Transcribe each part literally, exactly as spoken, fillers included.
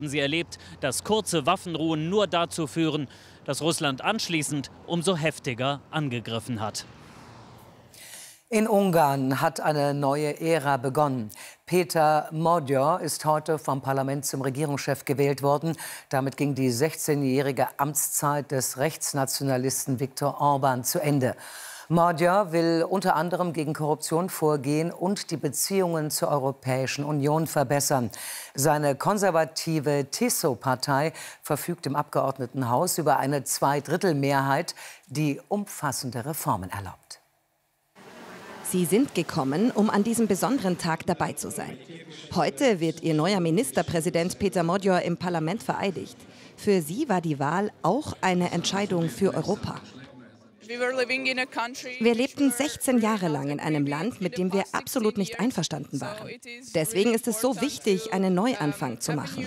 Sie erlebt, dass kurze Waffenruhen nur dazu führen, dass Russland anschließend umso heftiger angegriffen hat. In Ungarn hat eine neue Ära begonnen. Péter Magyar ist heute vom Parlament zum Regierungschef gewählt worden. Damit ging die sechzehnjährige Amtszeit des Rechtsnationalisten Viktor Orbán zu Ende. Magyar will unter anderem gegen Korruption vorgehen und die Beziehungen zur Europäischen Union verbessern. Seine konservative Tiso-Partei verfügt im Abgeordnetenhaus über eine Zweidrittelmehrheit, die umfassende Reformen erlaubt. Sie sind gekommen, um an diesem besonderen Tag dabei zu sein. Heute wird ihr neuer Ministerpräsident Péter Magyar im Parlament vereidigt. Für sie war die Wahl auch eine Entscheidung für Europa. Wir lebten sechzehn Jahre lang in einem Land, mit dem wir absolut nicht einverstanden waren. Deswegen ist es so wichtig, einen Neuanfang zu machen.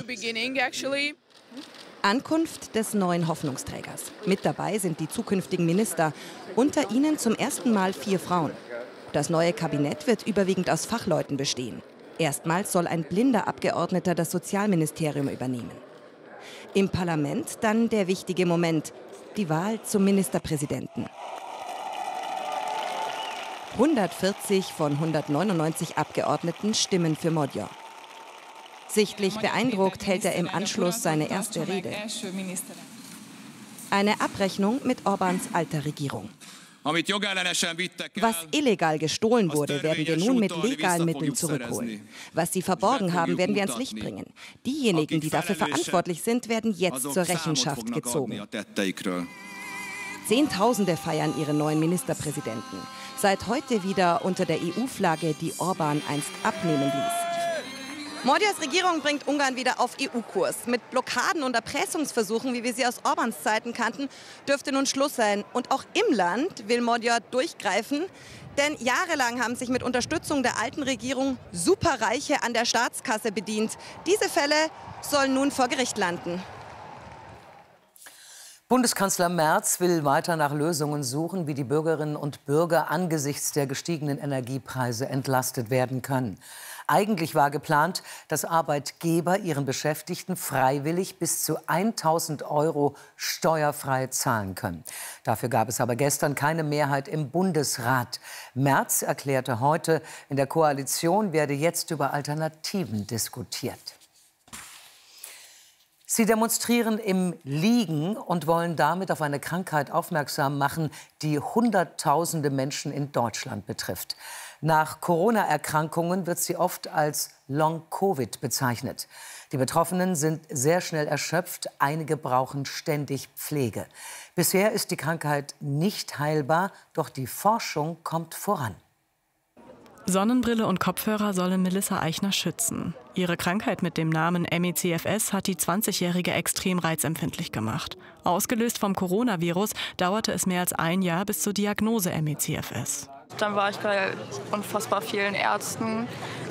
Ankunft des neuen Hoffnungsträgers. Mit dabei sind die zukünftigen Minister, unter ihnen zum ersten Mal vier Frauen. Das neue Kabinett wird überwiegend aus Fachleuten bestehen. Erstmals soll ein blinder Abgeordneter das Sozialministerium übernehmen. Im Parlament dann der wichtige Moment, die Wahl zum Ministerpräsidenten. hundertvierzig von hundertneunundneunzig Abgeordneten stimmen für Magyar. Sichtlich beeindruckt hält er im Anschluss seine erste Rede. Eine Abrechnung mit Orbáns alter Regierung. Was illegal gestohlen wurde, werden wir nun mit legalen Mitteln zurückholen. Was sie verborgen haben, werden wir ans Licht bringen. Diejenigen, die dafür verantwortlich sind, werden jetzt zur Rechenschaft gezogen. Zehntausende feiern ihren neuen Ministerpräsidenten. Seit heute wieder unter der E U-Flagge, die Orbán einst abnehmen ließ. Magyars Regierung bringt Ungarn wieder auf E U-Kurs. Mit Blockaden und Erpressungsversuchen, wie wir sie aus Orbáns Zeiten kannten, dürfte nun Schluss sein. Und auch im Land will Magyar durchgreifen. Denn jahrelang haben sich mit Unterstützung der alten Regierung Superreiche an der Staatskasse bedient. Diese Fälle sollen nun vor Gericht landen. Bundeskanzler Merz will weiter nach Lösungen suchen, wie die Bürgerinnen und Bürger angesichts der gestiegenen Energiepreise entlastet werden können. Eigentlich war geplant, dass Arbeitgeber ihren Beschäftigten freiwillig bis zu tausend Euro steuerfrei zahlen können. Dafür gab es aber gestern keine Mehrheit im Bundesrat. Merz erklärte heute, in der Koalition werde jetzt über Alternativen diskutiert. Sie demonstrieren im Liegen und wollen damit auf eine Krankheit aufmerksam machen, die Hunderttausende Menschen in Deutschland betrifft. Nach Corona-Erkrankungen wird sie oft als Long-Covid bezeichnet. Die Betroffenen sind sehr schnell erschöpft, einige brauchen ständig Pflege. Bisher ist die Krankheit nicht heilbar, doch die Forschung kommt voran. Sonnenbrille und Kopfhörer sollen Melissa Eichner schützen. Ihre Krankheit mit dem Namen M E C F S hat die zwanzigjährige extrem reizempfindlich gemacht. Ausgelöst vom Coronavirus dauerte es mehr als ein Jahr bis zur Diagnose M E C F S. Dann war ich bei unfassbar vielen Ärzten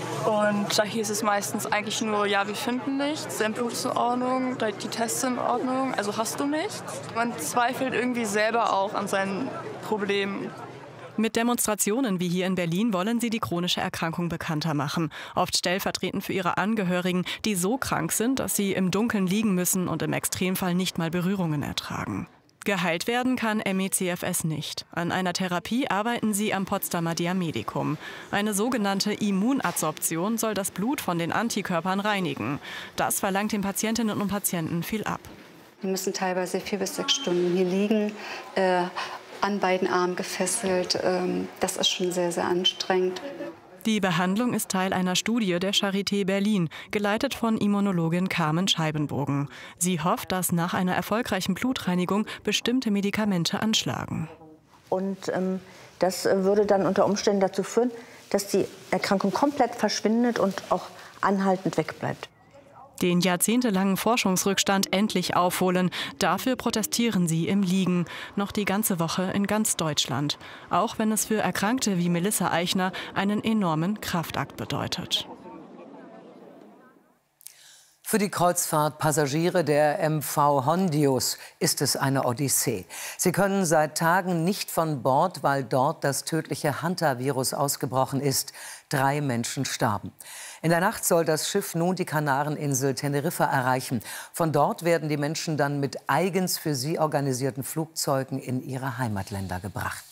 und da hieß es meistens eigentlich nur, ja, wir finden nichts, dein Blut ist in Ordnung, die Tests sind in Ordnung, also hast du nichts. Man zweifelt irgendwie selber auch an seinen Problemen. Mit Demonstrationen wie hier in Berlin wollen sie die chronische Erkrankung bekannter machen. Oft stellvertretend für ihre Angehörigen, die so krank sind, dass sie im Dunkeln liegen müssen und im Extremfall nicht mal Berührungen ertragen. Geheilt werden kann M E C F S nicht. An einer Therapie arbeiten sie am Potsdamer Diamedicum. Eine sogenannte Immunadsorption soll das Blut von den Antikörpern reinigen. Das verlangt den Patientinnen und Patienten viel ab. Wir müssen teilweise vier bis sechs Stunden hier liegen, äh, an beiden Armen gefesselt. Ähm, das ist schon sehr, sehr anstrengend. Die Behandlung ist Teil einer Studie der Charité Berlin, geleitet von Immunologin Carmen Scheibenbogen. Sie hofft, dass nach einer erfolgreichen Blutreinigung bestimmte Medikamente anschlagen. Und ähm, das würde dann unter Umständen dazu führen, dass die Erkrankung komplett verschwindet und auch anhaltend wegbleibt. Den jahrzehntelangen Forschungsrückstand endlich aufholen. Dafür protestieren sie im Liegen. Noch die ganze Woche in ganz Deutschland. Auch wenn es für Erkrankte wie Melissa Eichner einen enormen Kraftakt bedeutet. Für die Kreuzfahrtpassagiere der M V Hondius ist es eine Odyssee. Sie können seit Tagen nicht von Bord, weil dort das tödliche Hantavirus ausgebrochen ist. Drei Menschen starben. In der Nacht soll das Schiff nun die Kanareninsel Teneriffa erreichen. Von dort werden die Menschen dann mit eigens für sie organisierten Flugzeugen in ihre Heimatländer gebracht.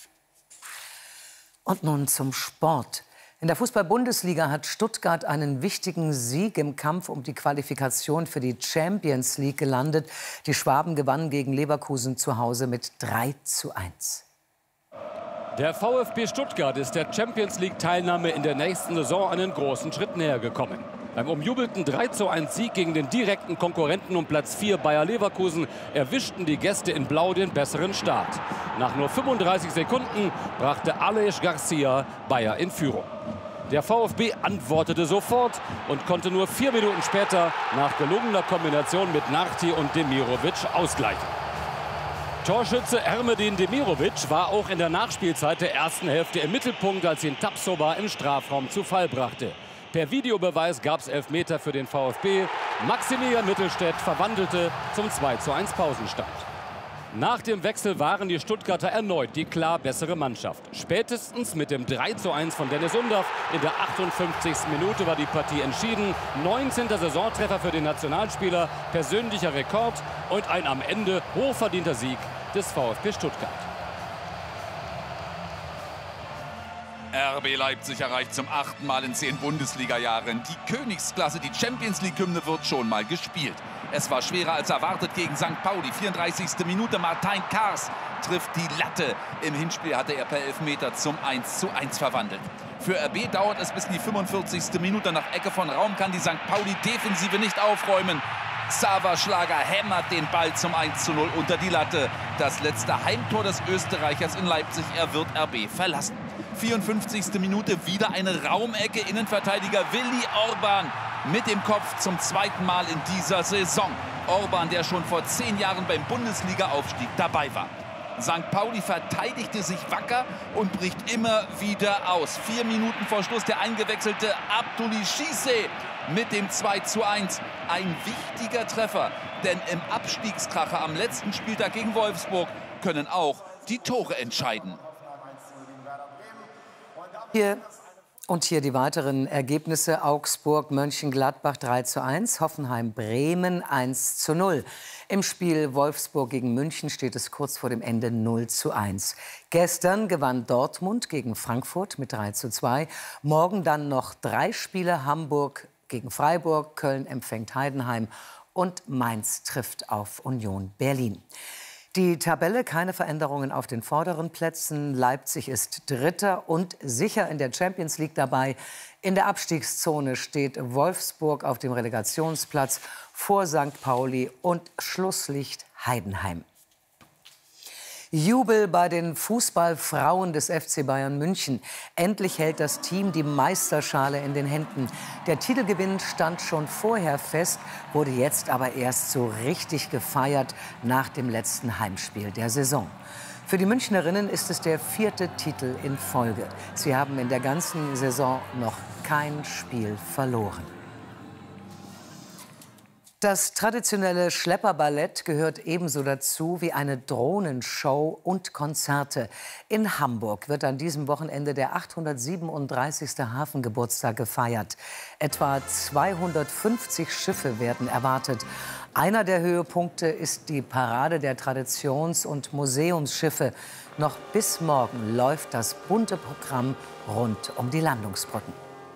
Und nun zum Sport. In der Fußball-Bundesliga hat Stuttgart einen wichtigen Sieg im Kampf um die Qualifikation für die Champions League gelandet. Die Schwaben gewannen gegen Leverkusen zu Hause mit drei zu eins. Der VfB Stuttgart ist der Champions League-Teilnahme in der nächsten Saison einen großen Schritt näher gekommen. Beim umjubelten drei zu eins Sieg gegen den direkten Konkurrenten um Platz vier Bayer Leverkusen erwischten die Gäste in Blau den besseren Start. Nach nur fünfunddreißig Sekunden brachte Aleix Garcia Bayer in Führung. Der VfB antwortete sofort und konnte nur vier Minuten später nach gelungener Kombination mit Narti und Demirovic ausgleichen. Torschütze Ermedin Demirovic war auch in der Nachspielzeit der ersten Hälfte im Mittelpunkt, als ihn Tapsoba im Strafraum zu Fall brachte. Per Videobeweis gab es Elfmeter für den VfB. Maximilian Mittelstädt verwandelte zum zwei zu eins Pausenstand. Nach dem Wechsel waren die Stuttgarter erneut die klar bessere Mannschaft. Spätestens mit dem drei zu eins von Dennis Undaff in der achtundfünfzigsten Minute war die Partie entschieden. neunzehnter Saisontreffer für den Nationalspieler, persönlicher Rekord und ein am Ende hochverdienter Sieg des VfB Stuttgart. R B Leipzig erreicht zum achten Mal in zehn Bundesliga-Jahren die Königsklasse. Die Champions-League-Hymne wird schon mal gespielt. Es war schwerer als erwartet gegen Sankt Pauli. vierunddreißigste Minute, Martin Kars trifft die Latte. Im Hinspiel hatte er per Elfmeter zum eins zu eins verwandelt. Für R B dauert es bis in die fünfundvierzigste Minute. Nach Ecke von Raum kann die Sankt Pauli-Defensive nicht aufräumen. Xaver Schlager hämmert den Ball zum eins zu null unter die Latte. Das letzte Heimtor des Österreichers in Leipzig. Er wird R B verlassen. vierundfünfzigste Minute, wieder eine Raumecke. Innenverteidiger Willi Orban mit dem Kopf zum zweiten Mal in dieser Saison. Orban, der schon vor zehn Jahren beim Bundesliga-Aufstieg dabei war. Sankt Pauli verteidigte sich wacker und bricht immer wieder aus. Vier Minuten vor Schluss der eingewechselte Abdullah Cissé mit dem zwei zu eins. Ein wichtiger Treffer, denn im Abstiegskracher am letzten Spieltag gegen Wolfsburg können auch die Tore entscheiden. Hier und hier die weiteren Ergebnisse. Augsburg, Mönchengladbach drei zu eins, Hoffenheim, Bremen eins zu null. Im Spiel Wolfsburg gegen München steht es kurz vor dem Ende null zu eins. Gestern gewann Dortmund gegen Frankfurt mit drei zu zwei. Morgen dann noch drei Spiele: Hamburg gegen Freiburg, Köln empfängt Heidenheim und Mainz trifft auf Union Berlin. Die Tabelle, keine Veränderungen auf den vorderen Plätzen. Leipzig ist Dritter und sicher in der Champions League dabei. In der Abstiegszone steht Wolfsburg auf dem Relegationsplatz vor Sankt Pauli und Schlusslicht Heidenheim. Jubel bei den Fußballfrauen des F C Bayern München. Endlich hält das Team die Meisterschale in den Händen. Der Titelgewinn stand schon vorher fest, wurde jetzt aber erst so richtig gefeiert nach dem letzten Heimspiel der Saison. Für die Münchnerinnen ist es der vierte Titel in Folge. Sie haben in der ganzen Saison noch kein Spiel verloren. Das traditionelle Schlepperballett gehört ebenso dazu wie eine Drohnenshow und Konzerte. In Hamburg wird an diesem Wochenende der achthundertsiebenunddreißigste Hafengeburtstag gefeiert. Etwa zweihundertfünfzig Schiffe werden erwartet. Einer der Höhepunkte ist die Parade der Traditions- und Museumsschiffe. Noch bis morgen läuft das bunte Programm rund um die Landungsbrücken.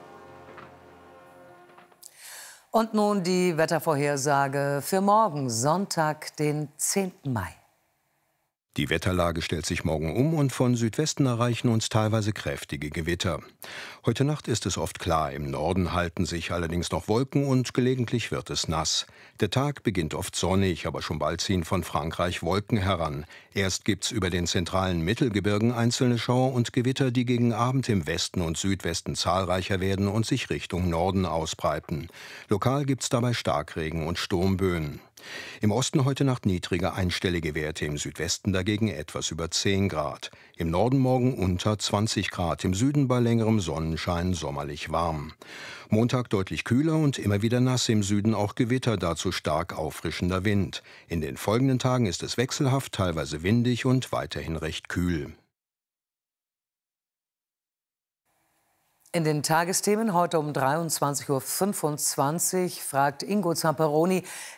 Und nun die Wettervorhersage für morgen, Sonntag, den zehnten Mai. Die Wetterlage stellt sich morgen um und von Südwesten erreichen uns teilweise kräftige Gewitter. Heute Nacht ist es oft klar, im Norden halten sich allerdings noch Wolken und gelegentlich wird es nass. Der Tag beginnt oft sonnig, aber schon bald ziehen von Frankreich Wolken heran. Erst gibt's über den zentralen Mittelgebirgen einzelne Schauer und Gewitter, die gegen Abend im Westen und Südwesten zahlreicher werden und sich Richtung Norden ausbreiten. Lokal gibt's dabei Starkregen und Sturmböen. Im Osten heute Nacht niedrige einstellige Werte, im Südwesten dagegen dagegen etwas über zehn Grad. Im Norden morgen unter zwanzig Grad, im Süden bei längerem Sonnenschein sommerlich warm. Montag deutlich kühler und immer wieder nass, im Süden auch Gewitter, dazu stark auffrischender Wind. In den folgenden Tagen ist es wechselhaft, teilweise windig und weiterhin recht kühl. In den Tagesthemen heute um dreiundzwanzig Uhr fünfundzwanzig fragt Ingo Zamperoni,